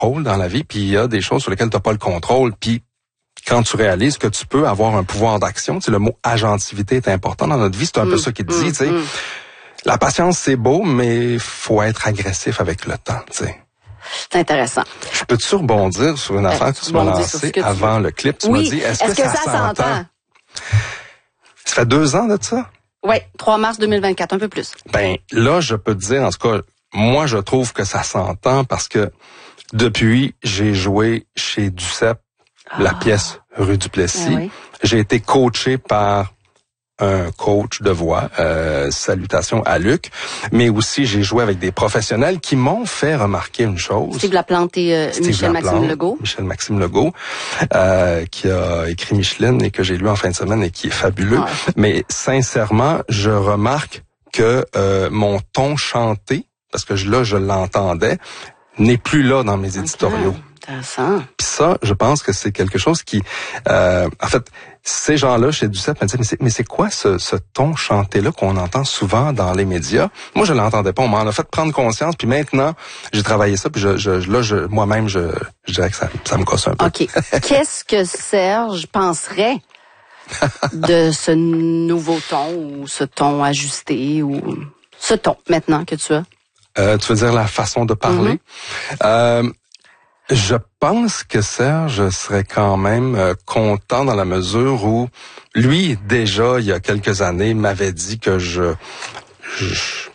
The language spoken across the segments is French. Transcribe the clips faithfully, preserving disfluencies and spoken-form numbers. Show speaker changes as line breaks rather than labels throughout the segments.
rôles dans la vie, puis il y a des choses sur lesquelles tu n'as pas le contrôle, puis quand tu réalises que tu peux avoir un pouvoir d'action, tu sais, le mot agentivité est important dans notre vie, c'est un mmh, peu ça qu'il te dit, mmh, tu sais. Mmh. La patience, c'est beau, mais faut être agressif avec le temps, tu sais.
C'est intéressant.
Je peux-tu rebondir sur une affaire euh, que tu m'as lancée avant le clip? Tu
oui.
m'as dit, est-ce,
est-ce
que,
que
ça,
ça s'entend?
s'entend? Ça fait deux ans de ça?
Oui, trois mars deux mille vingt-quatre, un peu plus.
Ben, là, je peux te dire, en tout cas, moi, je trouve que ça s'entend parce que depuis, j'ai joué chez Duceppe, ah. la pièce Rue Duplessis. Ah oui. J'ai été coaché par un coach de voix, euh, salutations à Luc, mais aussi j'ai joué avec des professionnels qui m'ont fait remarquer une chose.
Steve Laplante et euh, Michel-Maxime Legault.
Michel-Maxime Legault, euh, qui a écrit Micheline et que j'ai lu en fin de semaine et qui est fabuleux. Ouais. Mais sincèrement, je remarque que euh, mon ton chanté, parce que là je l'entendais, n'est plus là dans mes éditoriaux.
Okay. Intéressant.
Puis ça, je pense que c'est quelque chose qui, euh, en fait, ces gens-là chez Duceppe me disaient, mais c'est, mais c'est quoi ce, ce ton chanté-là qu'on entend souvent dans les médias? Moi, je l'entendais pas. On m'en a fait prendre conscience. Puis maintenant, j'ai travaillé ça. Puis je, je, là, je, moi-même, je, je dirais que ça, ça me casse un peu.
OK. Qu'est-ce que Serge penserait de ce nouveau ton ou ce ton ajusté ou ce ton maintenant que tu as?
Euh, tu veux dire la façon de parler? Mm-hmm. Euh, Je pense que Serge serait quand même euh, content dans la mesure où lui, déjà, il y a quelques années, m'avait dit que je... je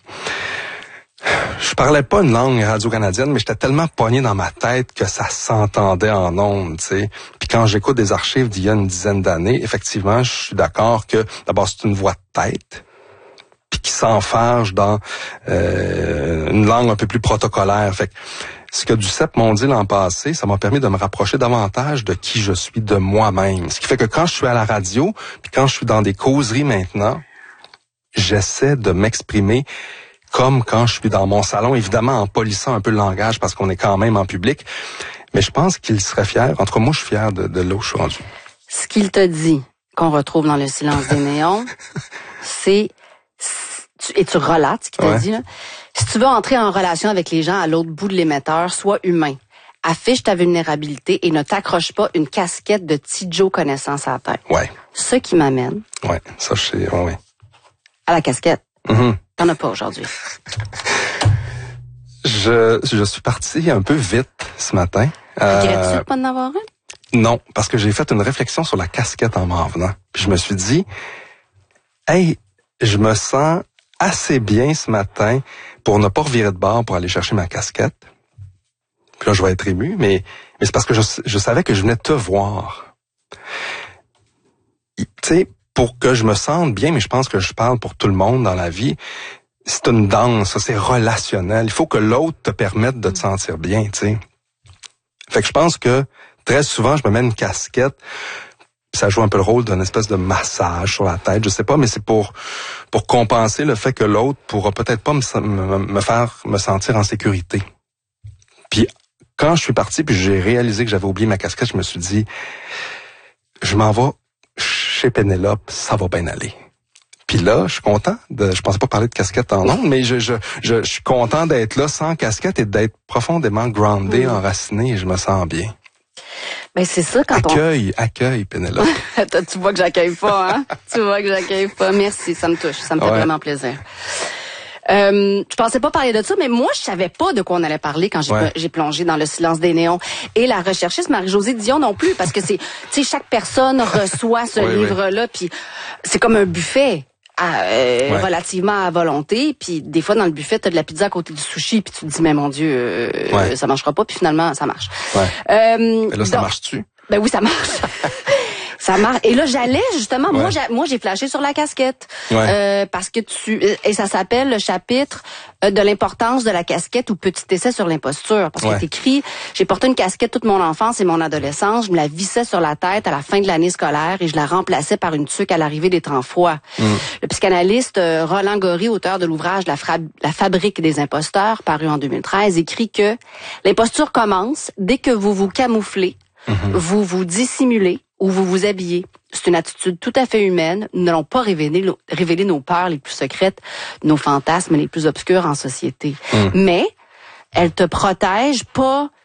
Je parlais pas une langue radio-canadienne, mais j'étais tellement pogné dans ma tête que ça s'entendait en ondes, tu sais. Puis quand j'écoute des archives d'il y a une dizaine d'années, effectivement, je suis d'accord que, d'abord, c'est une voix de tête, puis qui s'enfarge dans euh, une langue un peu plus protocolaire. Fait que ce que Duceppe m'ont dit l'an passé, ça m'a permis de me rapprocher davantage de qui je suis, de moi-même. Ce qui fait que quand je suis à la radio, puis quand je suis dans des causeries maintenant, j'essaie de m'exprimer comme quand je suis dans mon salon, évidemment en polissant un peu le langage parce qu'on est quand même en public. Mais je pense qu'il serait fier. En tout cas, moi, je suis fier de, de là où je suis rendu.
Ce qu'il te dit, qu'on retrouve dans Le silence des néons, c'est... Et tu relates ce qu'il t'a ouais. dit, là. Si tu veux entrer en relation avec les gens à l'autre bout de l'émetteur, sois humain. Affiche ta vulnérabilité et ne t'accroche pas une casquette de petit Joe connaissance à la tête.
Ouais.
Ce qui m'amène...
Ouais, ça, je sais, ouais, ouais.
À la casquette.
Mm-hmm.
T'en as pas aujourd'hui.
je, je suis parti un peu vite ce matin.
Regrettes-tu euh, de pas en avoir une?
Non, parce que j'ai fait une réflexion sur la casquette en m'en venant. Puis je me suis dit, hey, je me sens assez bien ce matin pour ne pas revirer de bord pour aller chercher ma casquette. Puis là, je vais être ému, mais, mais c'est parce que je, je savais que je venais te voir. Tu sais, pour que je me sente bien, mais je pense que je parle pour tout le monde dans la vie, c'est une danse, c'est relationnel. Il faut que l'autre te permette de te sentir bien, tu sais. Fait que je pense que très souvent, je me mets une casquette, ça joue un peu le rôle d'une espèce de massage sur la tête, je sais pas, mais c'est pour pour compenser le fait que l'autre pourra peut-être pas me, me, me faire me sentir en sécurité. Puis quand je suis parti, puis j'ai réalisé que j'avais oublié ma casquette, je me suis dit, je m'en vais chez Pénélope, ça va bien aller. Puis là, je suis content de, je pensais pas parler de casquette en ondes, mais je, je, je, je suis content d'être là sans casquette et d'être profondément groundé, mmh. enraciné, et je me sens bien.
Ben c'est ça quand
accueille, on... accueille, Pénélope.
Tu vois que j'accueille pas, hein? Tu vois que j'accueille pas. Merci, ça me touche, ça me fait ouais. vraiment plaisir. Euh, je pensais pas parler de ça, mais moi, je savais pas de quoi on allait parler quand j'ai, ouais. j'ai plongé dans Le silence des néons. Et la recherchiste Marie-Josée Dion non plus, parce que c'est, tu sais, chaque personne reçoit ce oui, livre-là, oui. Puis c'est comme un buffet. À, euh, ouais. relativement à volonté, puis des fois dans le buffet t'as de la pizza à côté du sushi, puis tu te dis mais mon Dieu euh, ouais. ça marchera pas, puis finalement ça marche.
Ouais.
Euh,
mais là ça donc, marche-tu?
Ben oui ça marche. Ça marche. Et là, j'allais, justement, ouais. moi, j'ai, moi, j'ai flashé sur la casquette. Ouais. Euh, parce que tu, et ça s'appelle le chapitre de l'importance de la casquette ou petit essai sur l'imposture. Parce ouais. que t'écris, j'ai porté une casquette toute mon enfance et mon adolescence. Je me la vissais sur la tête à la fin de l'année scolaire et je la remplaçais par une tuque à l'arrivée des temps froids. Mm. Le psychanalyste Roland Gori, auteur de l'ouvrage la, Fra- la fabrique des imposteurs, paru en deux mille treize, écrit que l'imposture commence dès que vous vous camouflez, mm-hmm. vous vous dissimulez, ou vous vous habillez. C'est une attitude tout à fait humaine. Nous n'allons pas révéler, révéler nos peurs les plus secrètes, nos fantasmes les plus obscurs en société. Mmh. Mais elle te protège pas